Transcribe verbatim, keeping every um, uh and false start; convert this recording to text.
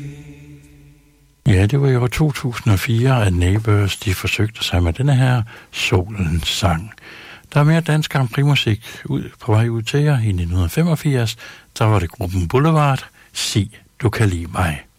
Ja, det var i år to tusind og fire, at Neighbours, de forsøgte sig med denne her Solens sang. Der er mere dansk Grand Prix-musik ud, på vej ud til jer i nitten femogfirs. Der var det gruppen Boulevard. Sig, du kan lide mig.